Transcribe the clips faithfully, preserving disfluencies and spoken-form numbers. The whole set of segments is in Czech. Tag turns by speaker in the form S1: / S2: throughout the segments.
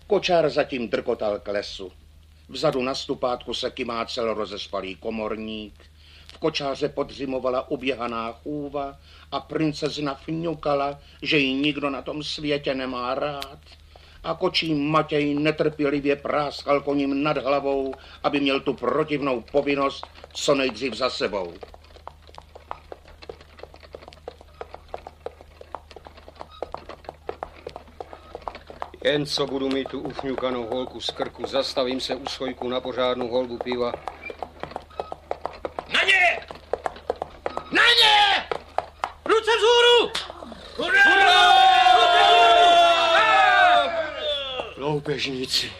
S1: Kočár zatím drkotal k lesu. Vzadu na stupátku se kymácel rozespalý komorník. V kočáře podřimovala uběhaná chůva a princezna fňukala, že ji nikdo na tom světě nemá rád. A kočí Matěj netrpělivě práskal koním nad hlavou, aby měl tu protivnou povinnost co nejdřív za sebou.
S2: Jen co budu mít tu ufňukanou holku z krku, zastavím se u schojku na pořádnou holbu piva.
S3: Na ně! Na ně! Ruce vzhůru! Hurá! Hurá!
S2: Loupežníci.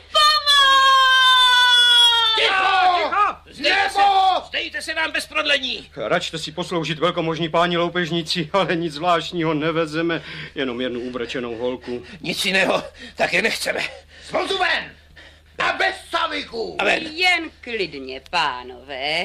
S3: Zdejte se, zdejte se vám bez prodlení.
S2: Račte si posloužit velkomožní páni loupežníci, ale nic zvláštního nevezeme, jenom jednu ubrečenou holku.
S3: Nic jiného také nechceme.
S4: Zvoltu ven! A bez saviků!
S3: A ven.
S5: Jen klidně, pánové.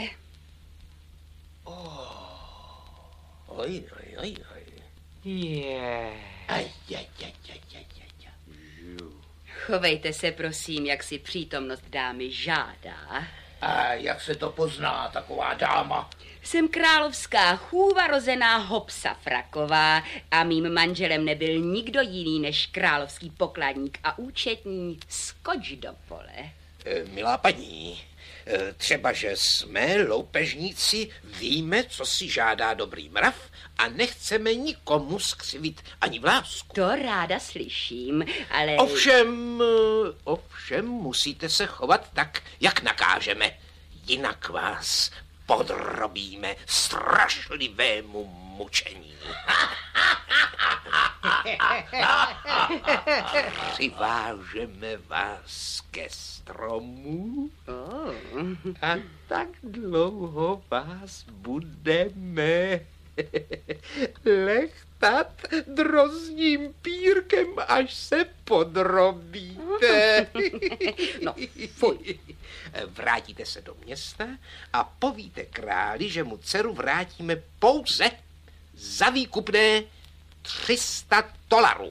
S3: Oh. Oj, oj, oj, oj.
S5: Je.
S4: Aj, aj, aj, aj, aj, aj.
S5: Chovejte se, prosím, jak si přítomnost dámy žádá.
S4: A jak se to pozná, taková dáma?
S5: Jsem královská chůva rozená Hopsa Fraková a mým manželem nebyl nikdo jiný než královský pokladník a účetní Skoč do pole.
S3: E, milá paní, e, třeba, že jsme loupežníci, víme, co si žádá dobrý mrav a nechceme nikomu skřivit ani vlásku.
S5: To ráda slyším, ale...
S3: Ovšem, ovšem musíte se chovat tak, jak nakážeme, jinak vás podrobíme strašlivému mučení. Přivážeme vás ke stromu
S5: Oh.
S3: a tak dlouho vás budeme lechtat drozdím pírkem, až se podrobíte.
S5: No, fuj.
S3: Vrátíte se do města a povíte králi, že mu dceru vrátíme pouze za výkupné tři sta dolarů.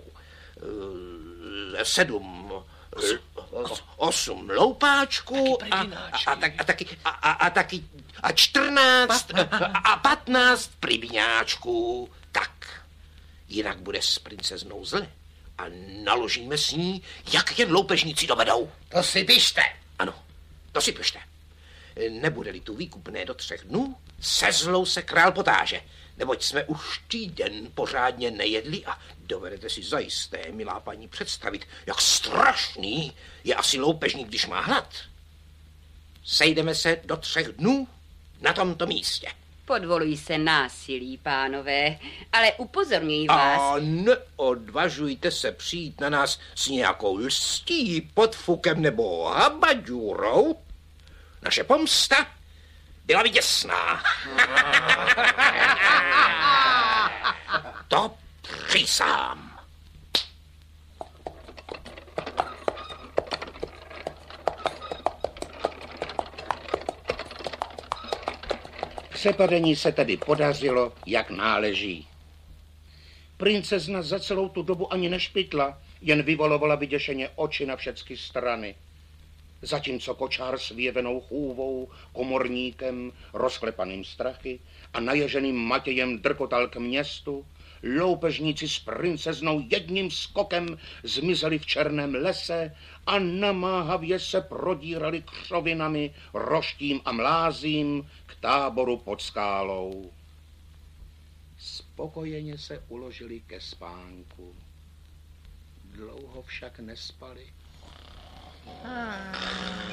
S3: Sedm, osm loupáčků a, a, tak, a taky a, a, a taky a čtrnáct a patnáct pribňáčků. Tak, jinak bude s princeznou zle a naložíme s ní, jak jen loupežníci dovedou.
S4: To si pište.
S3: Ano, to si pište. Nebude-li tu výkupné do třech dnů, sezlou se král potáže, neboť jsme už týden pořádně nejedli a dovedete si zajisté, milá paní, představit, jak strašný je asi loupežník, když má hlad. Sejdeme se do třech dnů na tomto místě.
S5: Podvolují se násilí, pánové, ale upozorňuji vás...
S3: A neodvažujte se přijít na nás s nějakou lstí, podfukem nebo habaďůrou. Naše pomsta byla vyděsná. To přísahám.
S1: Přepadení se tedy podařilo, jak náleží. Princezna za celou tu dobu ani nešpitla, jen vyvolovala vyděšeně oči na všechny strany. Zatímco kočár s vyjevenou chůvou, komorníkem, rozklepaným strachy a naježeným Matějem drkotal k městu, loupežníci s princeznou jedním skokem zmizeli v černém lese a namáhavě se prodírali křovinami, roštím a mlázím k táboru pod skálou. Spokojeně se uložili ke spánku. Dlouho však nespali.
S4: Ah.